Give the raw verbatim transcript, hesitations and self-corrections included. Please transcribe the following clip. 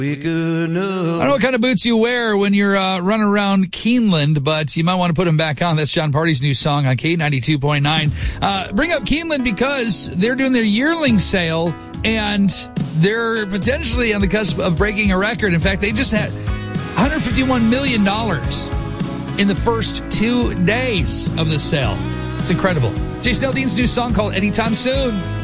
I don't know what kind of boots you wear when you're uh, running around Keeneland, but you might want to put them back on. That's John Party's new song on K ninety-two point nine. Uh, bring up Keeneland because they're doing their yearling sale, and they're potentially on the cusp of breaking a record. In fact, they just had one hundred fifty-one million dollars in the first two days of the sale. It's incredible. Jason Aldean's new song called Anytime Soon.